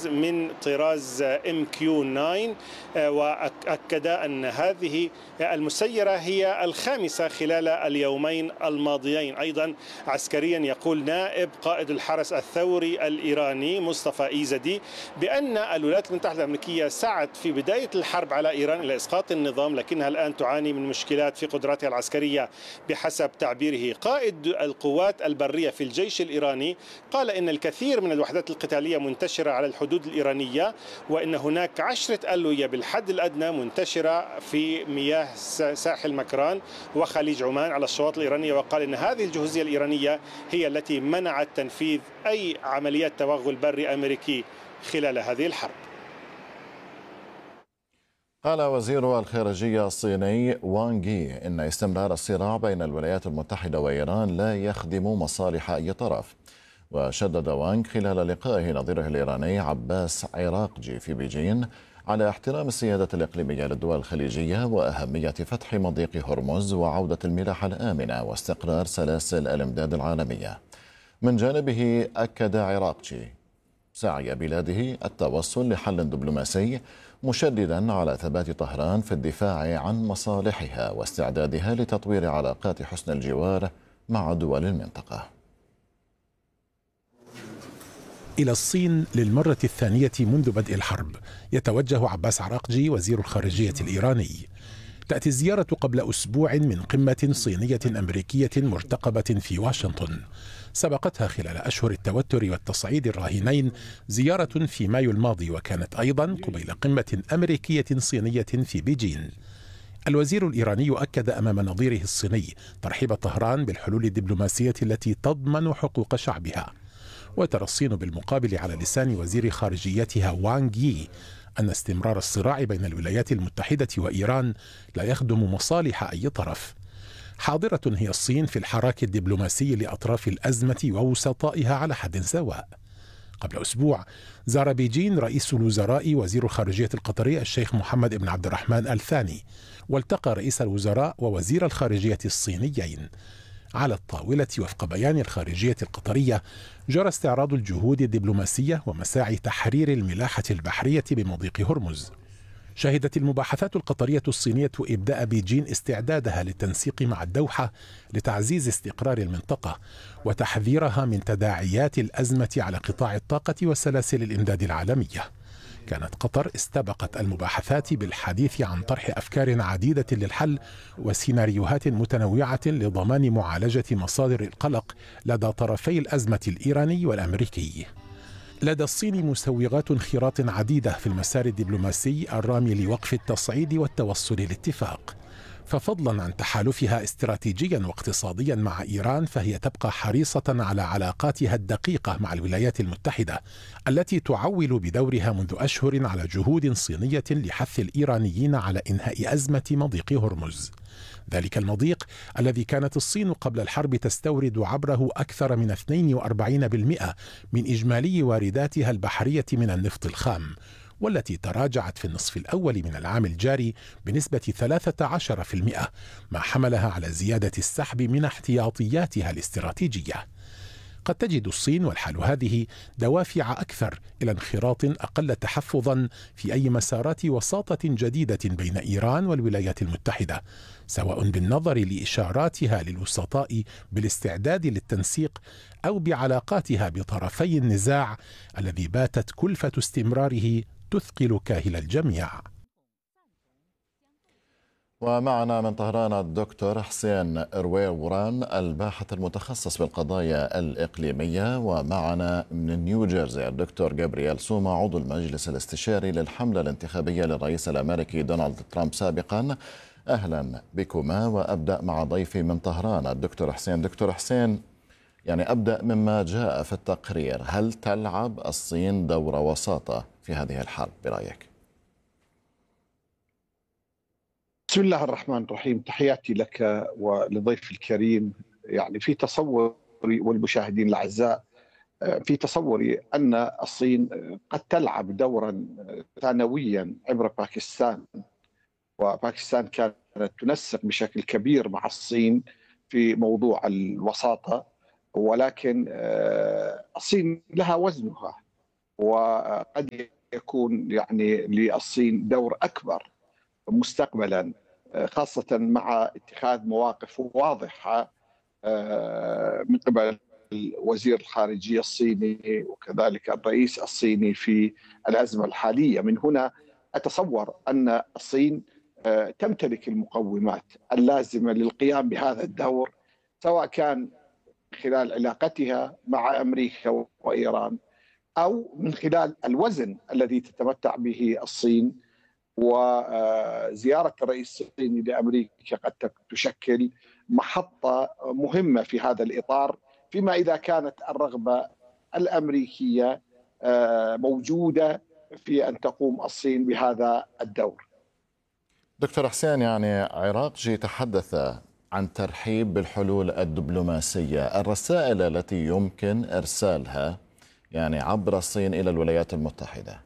قفاز من طراز MQ-9، وأكد أن هذه المسيرة هي الخامسة خلال اليومين الماضيين. أيضا عسكريا يقول نائب قائد الحرس الثوري الإيراني مصطفى إيزدي بأن الولايات المتحدة الأمريكية سعت في بداية الحرب على إيران إلى إسقاط النظام، لكنها الآن تعاني من مشكلات في قدراتها العسكرية بحسب تعبيره. قائد القوات البرية في الجيش الإيراني قال إن الكثير من الوحدات القتالية منتشرة على الحدود الإيرانية، وإن هناك 10 ألوية بالحد الأدنى منتشرة في مياه ساحل مكران وخليج عمان على الشواطئ الإيرانية. وقال إن هذه الجهوزية الإيرانية هي التي منعت تنفيذ أي عمليات توغل بري أمريكي خلال هذه الحرب. قال وزير الخارجية الصيني وانغ يي إن استمرار الصراع بين الولايات المتحدة وإيران لا يخدم مصالح أي طرف. وشدد وانغ خلال لقائه نظيره الإيراني عباس عراقجي في بيجين على احترام السيادة الإقليمية للدول الخليجية وأهمية فتح مضيق هرمز وعودة الملاحة الآمنة واستقرار سلاسل الإمداد العالمية. من جانبه أكد عراقجي سعي بلاده التوصل لحل دبلوماسي، مشددا على ثبات طهران في الدفاع عن مصالحها واستعدادها لتطوير علاقات حسن الجوار مع دول المنطقة. إلى الصين للمرة الثانية منذ بدء الحرب يتوجه عباس عراقجي وزير الخارجية الإيراني. تأتي الزيارة قبل أسبوع من قمة صينية أمريكية مرتقبة في واشنطن، سبقتها خلال أشهر التوتر والتصعيد الراهنين زيارة في مايو الماضي، وكانت أيضا قبيل قمة أمريكية صينية في بيجين. الوزير الإيراني أكد أمام نظيره الصيني ترحيب طهران بالحلول الدبلوماسية التي تضمن حقوق شعبها. وترى الصين بالمقابل على لسان وزير خارجيتها وانغ يي أن استمرار الصراع بين الولايات المتحدة وإيران لا يخدم مصالح أي طرف. حاضرة هي الصين في الحراك الدبلوماسي لأطراف الأزمة ووسطائها على حد سواء. قبل أسبوع زار بيجين رئيس الوزراء وزير الخارجية القطري الشيخ محمد بن عبد الرحمن الثاني، والتقى رئيس الوزراء ووزير الخارجية الصينيين. على الطاولة وفق بيان الخارجية القطرية جرى استعراض الجهود الدبلوماسية ومساعي تحرير الملاحة البحرية بمضيق هرمز. شهدت المباحثات القطرية الصينية إبداء بيجين استعدادها للتنسيق مع الدوحة لتعزيز استقرار المنطقة وتحذيرها من تداعيات الأزمة على قطاع الطاقة وسلاسل الإمداد العالمية. كانت قطر استبقت المباحثات بالحديث عن طرح أفكار عديدة للحل وسيناريوهات متنوعة لضمان معالجة مصادر القلق لدى طرفي الأزمة الإيراني والأمريكي. لدى الصين مسوغات انخراط عديدة في المسار الدبلوماسي الرامي لوقف التصعيد والتوصل لاتفاق. ففضلا عن تحالفها استراتيجيا واقتصاديا مع إيران، فهي تبقى حريصة على علاقاتها الدقيقة مع الولايات المتحدة التي تعول بدورها منذ أشهر على جهود صينية لحث الإيرانيين على إنهاء أزمة مضيق هرمز. ذلك المضيق الذي كانت الصين قبل الحرب تستورد عبره أكثر من 42% من إجمالي وارداتها البحرية من النفط الخام، والتي تراجعت في النصف الأول من العام الجاري بنسبة 13%، ما حملها على زيادة السحب من احتياطياتها الاستراتيجية. قد تجد الصين والحال هذه دوافع أكثر إلى انخراط أقل تحفظا في أي مسارات وساطة جديدة بين إيران والولايات المتحدة، سواء بالنظر لإشاراتها للوسطاء بالاستعداد للتنسيق أو بعلاقاتها بطرفي النزاع الذي باتت كلفة استمراره تثقل كاهل الجميع. ومعنا من طهران الدكتور حسين رويوران الباحث المتخصص بالقضايا الإقليمية، ومعنا من نيوجيرسي الدكتور جابرييل سوما عضو المجلس الاستشاري للحملة الانتخابية للرئيس الأمريكي دونالد ترامب سابقا. أهلا بكما، وأبدأ مع ضيفي من طهران الدكتور حسين. دكتور حسين، يعني أبدأ مما جاء في التقرير، هل تلعب الصين دور وساطة في هذه الحرب برأيك؟ بسم الله الرحمن الرحيم، تحياتي لك ولضيف الكريم. يعني في تصوري والمشاهدين الأعزاء، في تصوري أن الصين قد تلعب دورا ثانويا عبر باكستان، وباكستان كانت تنسق بشكل كبير مع الصين في موضوع الوساطة، ولكن الصين لها وزنها وقد يكون يعني للصين دور أكبر مستقبلا، خاصة مع اتخاذ مواقف واضحة من قبل وزير الخارجية الصيني وكذلك الرئيس الصيني في الأزمة الحالية. من هنا أتصور أن الصين تمتلك المقومات اللازمة للقيام بهذا الدور، سواء كان خلال علاقتها مع أمريكا وإيران أو من خلال الوزن الذي تتمتع به الصين. وزيارة الرئيس الصيني لأمريكا قد تشكل محطة مهمة في هذا الإطار، فيما إذا كانت الرغبة الأمريكية موجودة في أن تقوم الصين بهذا الدور. دكتور حسين، يعني عراقجي تحدث عن ترحيب بالحلول الدبلوماسية، الرسائل التي يمكن إرسالها يعني عبر الصين إلى الولايات المتحدة.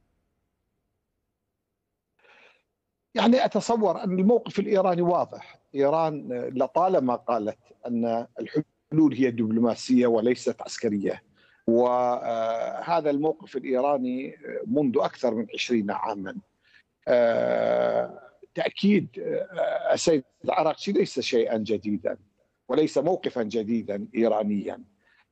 يعني أتصور أن الموقف الإيراني واضح. إيران لطالما قالت أن الحلول هي دبلوماسية وليست عسكرية، وهذا الموقف الإيراني منذ أكثر من 20 عاما. تأكيد السيد العراقجي ليس شيئا جديدا وليس موقفا جديدا إيرانيا،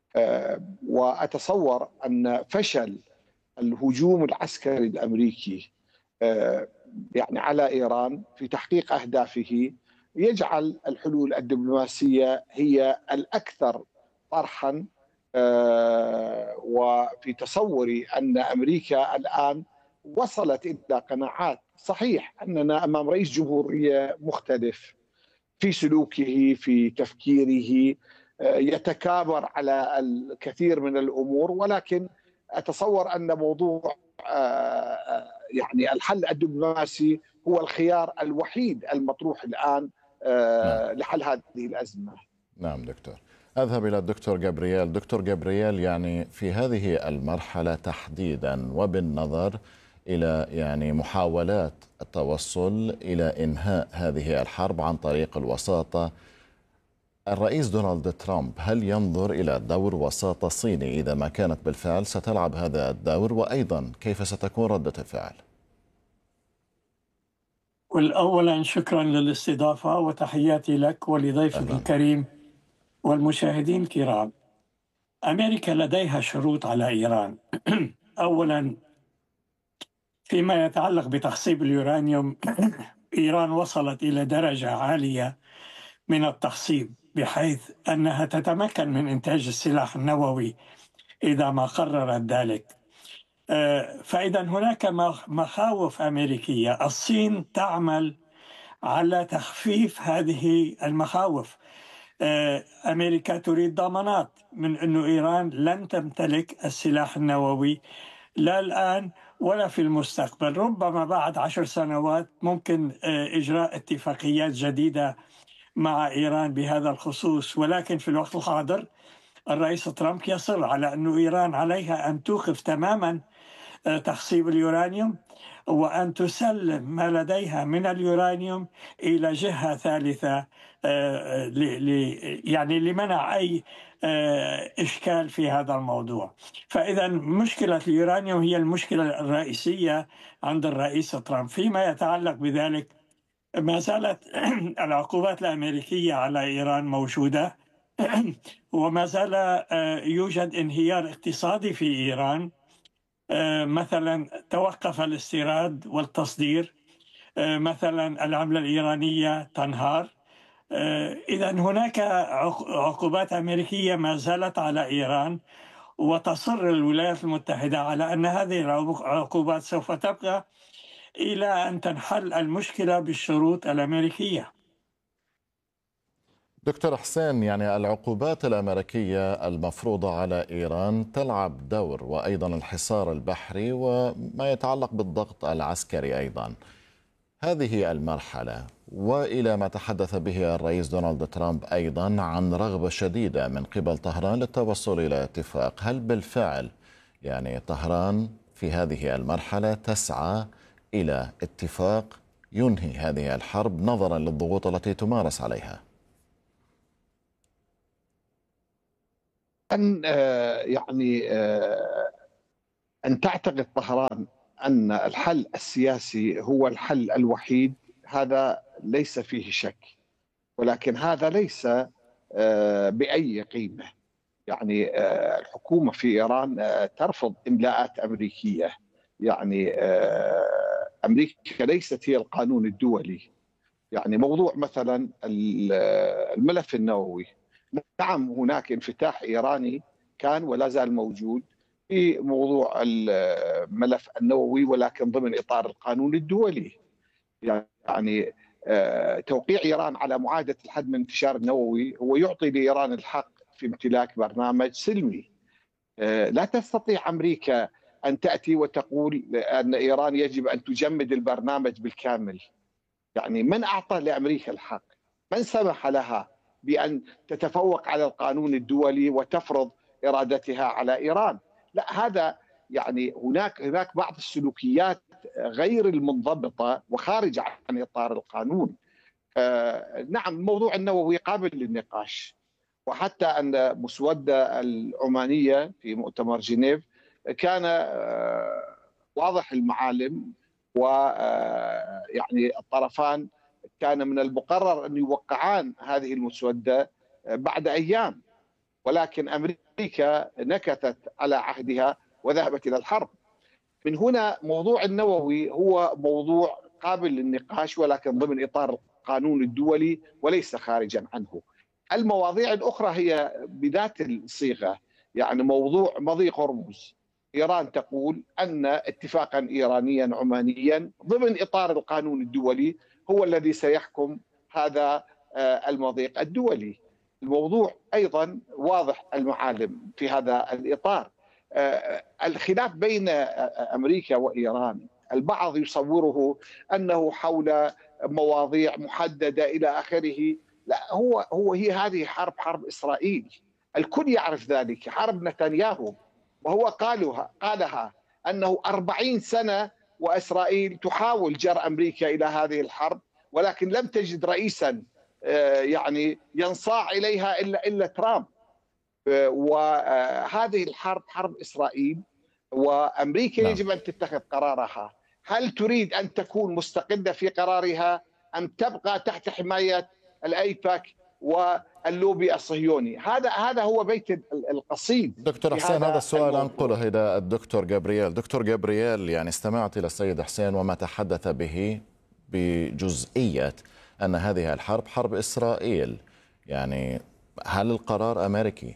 وأتصور أن فشل الهجوم العسكري الأمريكي يعني على إيران في تحقيق أهدافه يجعل الحلول الدبلوماسية هي الأكثر طرحا. وفي تصوري أن أمريكا الآن وصلت إلى قناعات. صحيح أننا أمام رئيس جمهورية مختلف في سلوكه في تفكيره، يتكابر على الكثير من الأمور، ولكن أتصور أن موضوع يعني الحل الدبلوماسي هو الخيار الوحيد المطروح الآن لحل هذه الأزمة. نعم دكتور. أذهب إلى الدكتور جابرييل. دكتور جابرييل، يعني في هذه المرحلة تحديدا وبالنظر إلى يعني محاولات التوصل إلى إنهاء هذه الحرب عن طريق الوساطة، الرئيس دونالد ترامب هل ينظر إلى دور وساطة صيني إذا ما كانت بالفعل ستلعب هذا الدور؟ وأيضا كيف ستكون ردة الفعل؟ أولا شكرا للاستضافة وتحياتي لك ولضيفك الكريم والمشاهدين الكرام. أمريكا لديها شروط على إيران. أولا فيما يتعلق بتخصيب اليورانيوم، إيران وصلت إلى درجة عالية من التخصيب بحيث أنها تتمكن من إنتاج السلاح النووي إذا ما قررت ذلك. فإذا هناك مخاوف أمريكية. الصين تعمل على تخفيف هذه المخاوف. أمريكا تريد ضمانات من أن إيران لن تمتلك السلاح النووي لا الآن ولا في المستقبل. ربما بعد 10 سنوات ممكن إجراء اتفاقيات جديدة مع إيران بهذا الخصوص، ولكن في الوقت الحاضر الرئيس ترامب يصر على أن إيران عليها أن توقف تماما تخصيب اليورانيوم وأن تسلم ما لديها من اليورانيوم إلى جهة ثالثة يعني لمنع أي إشكال في هذا الموضوع. فإذا مشكلة اليورانيوم هي المشكلة الرئيسية عند الرئيس ترامب. فيما يتعلق بذلك ما زالت العقوبات الأمريكية على إيران موجودة وما زال يوجد انهيار اقتصادي في إيران. مثلا توقف الاستيراد والتصدير، مثلا العملة الإيرانية تنهار. إذا هناك عقوبات أمريكية ما زالت على إيران، وتصر الولايات المتحدة على أن هذه العقوبات سوف تبقى إلى أن تنحل المشكلة بالشروط الأمريكية. دكتور حسين، يعني العقوبات الأمريكية المفروضة على إيران تلعب دور، وأيضا الحصار البحري وما يتعلق بالضغط العسكري أيضا. هذه المرحلة وإلى ما تحدث به الرئيس دونالد ترامب أيضا عن رغبة شديدة من قبل طهران للتوصل إلى اتفاق، هل بالفعل يعني طهران في هذه المرحلة تسعى إلى اتفاق ينهي هذه الحرب نظرا للضغوط التي تمارس عليها؟ أن يعني أن تعتقد طهران أن الحل السياسي هو الحل الوحيد هذا ليس فيه شك، ولكن هذا ليس بأي قيمة. يعني الحكومة في إيران ترفض إملاءات أمريكية. يعني أمريكا ليست هي القانون الدولي. يعني موضوع مثلا الملف النووي، نعم هناك انفتاح إيراني كان ولا زال موجود في موضوع الملف النووي، ولكن ضمن إطار القانون الدولي. يعني توقيع إيران على معاهدة الحد من الانتشار النووي هو يعطي لإيران الحق في امتلاك برنامج سلمي. لا تستطيع أمريكا أن تأتي وتقول أن إيران يجب أن تجمد البرنامج بالكامل. يعني من أعطى لأمريكا الحق؟ من سمح لها بأن تتفوق على القانون الدولي وتفرض إرادتها على إيران؟ لا، هذا يعني هناك بعض السلوكيات غير المنضبطة وخارجة عن إطار القانون. نعم، الموضوع النووي قابل للنقاش، وحتى أن مسودة العمانية في مؤتمر جنيف كان واضح المعالم، ويعني الطرفان كان من المقرر أن يوقعان هذه المسودة بعد أيام، ولكن أمريكا نكثت على عهدها وذهبت إلى الحرب. من هنا موضوع النووي هو موضوع قابل للنقاش، ولكن ضمن إطار القانون الدولي وليس خارجا عنه. المواضيع الأخرى هي بذات الصيغة. يعني موضوع مضيق هرمز، إيران تقول أن اتفاقا إيرانيا عمانيا ضمن إطار القانون الدولي هو الذي سيحكم هذا المضيق الدولي. الموضوع أيضا واضح المعالم في هذا الإطار. الخلاف بين أمريكا وإيران البعض يصوره أنه حول مواضيع محددة إلى آخره. لا، هي هذه حرب إسرائيل، الكل يعرف ذلك، حرب نتنياهو، وهو قالها أنه 40 سنة وإسرائيل تحاول جر أمريكا إلى هذه الحرب، ولكن لم تجد رئيسا يعني ينصاع إليها إلا ترامب. وهذه الحرب حرب إسرائيل، وأمريكا يجب أن تتخذ قرارها. هل تريد أن تكون مستقلة في قرارها أم تبقى تحت حماية الأيباك واللوبي الصهيوني؟ هذا هو بيت القصيد. دكتور حسين، هذا السؤال أنقله إلى الدكتور جابرييل. دكتور جابرييل، يعني استمعت إلى السيد حسين وما تحدث به بجزئية أن هذه الحرب حرب إسرائيل، يعني هل القرار أمريكي؟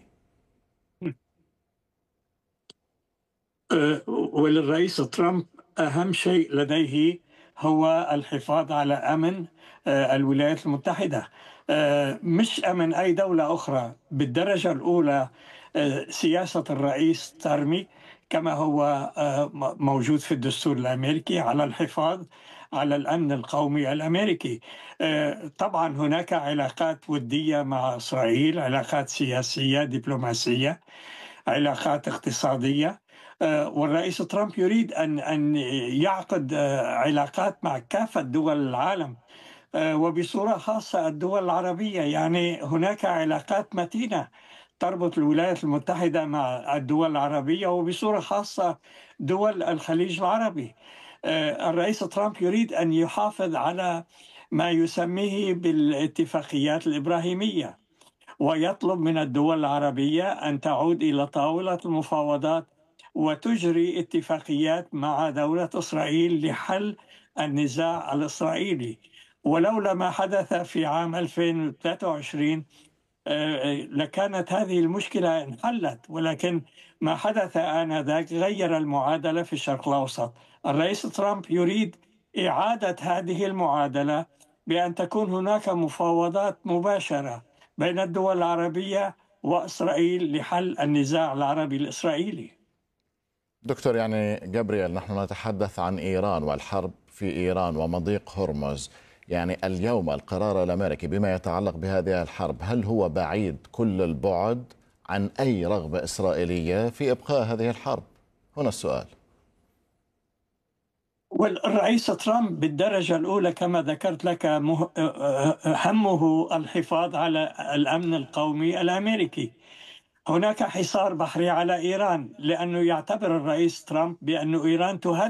وللرئيس ترامب أهم شيء لديه هو الحفاظ على أمن الولايات المتحدة، مش أمن أي دولة أخرى. بالدرجة الأولى سياسة الرئيس ترمي كما هو موجود في الدستور الأمريكي على الحفاظ على الأمن القومي الأمريكي. طبعا هناك علاقات ودية مع إسرائيل، علاقات سياسية دبلوماسية، علاقات اقتصادية، والرئيس ترامب يريد أن يعقد علاقات مع كافة دول العالم، وبصورة خاصة الدول العربية. يعني هناك علاقات متينة تربط الولايات المتحدة مع الدول العربية، وبصورة خاصة دول الخليج العربي. الرئيس ترامب يريد أن يحافظ على ما يسميه بالاتفاقيات الإبراهيمية، ويطلب من الدول العربية أن تعود إلى طاولة المفاوضات وتجري اتفاقيات مع دولة إسرائيل لحل النزاع الإسرائيلي. ولولا ما حدث في عام 2023 لكانت هذه المشكلة انحلت، ولكن ما حدث آنذاك غير المعادلة في الشرق الأوسط. الرئيس ترامب يريد إعادة هذه المعادلة بأن تكون هناك مفاوضات مباشرة بين الدول العربية وإسرائيل لحل النزاع العربي الإسرائيلي. دكتور، يعني جابرييل، نحن نتحدث عن إيران والحرب في إيران ومضيق هرمز. يعني اليوم القرار الأمريكي بما يتعلق بهذه الحرب، هل هو بعيد كل البعد عن أي رغبة إسرائيلية في إبقاء هذه الحرب؟ هنا السؤال. والرئيس ترامب بالدرجة الأولى كما ذكرت لك همه الحفاظ على الأمن القومي الأمريكي، هناك حصار بحري على إيران، لأنه يعتبر الرئيس ترامب بأن إيران تهدد